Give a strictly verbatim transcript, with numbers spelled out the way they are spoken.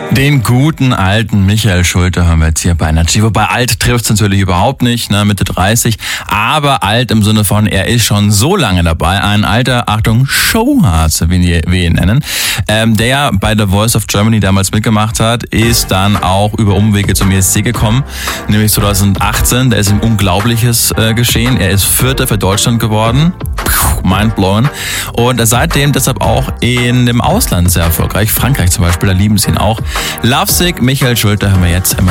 Den guten alten Michael Schulte haben wir jetzt hier bei Energy. Wobei alt trifft es natürlich überhaupt nicht, ne, Mitte dreißig. Aber alt im Sinne von, er ist schon so lange dabei. Ein alter, Achtung, Showhase, wie wir ihn nennen. Ähm, der ja bei The Voice of Germany damals mitgemacht hat, ist dann auch über Umwege zum E S C gekommen. Nämlich zweitausendachtzehn, da ist ihm Unglaubliches äh, geschehen. Er ist Vierter für Deutschland geworden. Puh, mindblowing. Und seitdem deshalb auch in dem Ausland sehr erfolgreich. Frankreich zum Beispiel, da lieben sie ihn auch. Lovesick, Michael Schulte haben wir jetzt immer